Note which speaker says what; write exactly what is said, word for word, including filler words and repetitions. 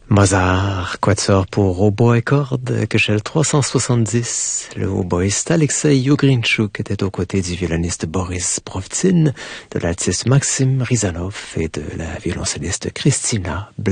Speaker 1: Mozart, quatuor pour hautbois et cordes, Köchel trois cent soixante-dix. Le hautboïste Alexei Ugrinchuk était aux côtés du violoniste Boris Provtsin, de l'artiste Maxim Rizanov et de la violoncelliste Christina Blanc.